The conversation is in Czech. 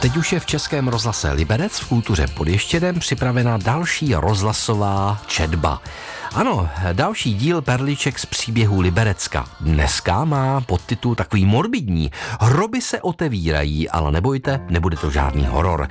teď už je v Českém rozhlase Liberec v Kultuře pod Ještědem připravena další rozhlasová četba. Ano, další díl perliček z příběhů Liberecka. Dneska má podtitul takový morbidní. Hroby se otevírají, ale nebojte, nebude to žádný horor.